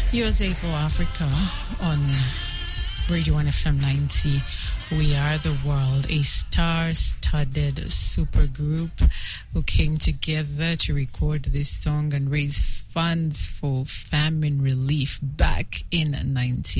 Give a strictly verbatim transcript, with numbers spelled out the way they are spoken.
U S A for Africa on Radio one F M ninety. We Are the World, a star-studded supergroup who came together to record this song and raise funds for famine relief back in nineteen